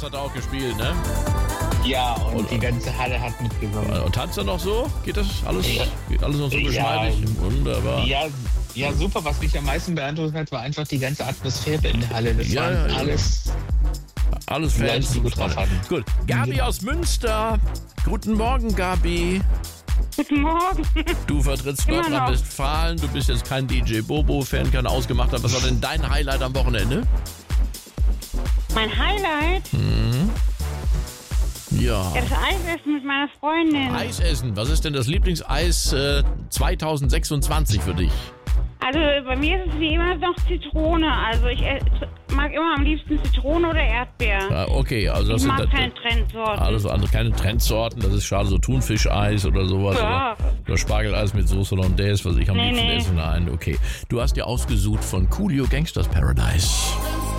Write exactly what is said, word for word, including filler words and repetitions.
Gangsters hat er auch gespielt, ne? Ja, und, Und- die ganze Halle hat mitgesungen. Und tanzt er noch so? Geht das alles? Ja. Geht alles noch so Ja. geschmeidig? Wunderbar. Ja, ja, super. Was mich am meisten beeindruckt hat, war einfach die ganze Atmosphäre in der Halle. Das Ja, waren ja, ja. alles Alles Leute, Fans. die gut drauf hatten. Gut. Gabi aus Münster. Guten Morgen, Gabi. Guten Morgen. Du vertrittst Immer noch. Nordrhein-Westfalen. Du bist jetzt kein D J Bobo-Fan, kein Ausgemachter. Was war denn dein Highlight am Wochenende? Mein Highlight? Ja. Ja, das Eisessen mit meiner Freundin. Eisessen. Was ist denn das Lieblingseis äh, zweitausendsechsundzwanzig für dich? Also bei mir ist es wie immer noch Zitrone. Also ich äh, mag immer am liebsten Zitrone oder Erdbeer. Ja, okay, also das Ich sind mag das- keine Trendsorten. alles andere, keine Trendsorten. Das ist schade, so Thunfischeis oder sowas. Ja. Oder, oder Spargeleis mit Soße Hollandaise, was ich am Nee, liebsten nee. esse. Nein, okay. Du hast dir ausgesucht von Coolio Gangsters Paradise.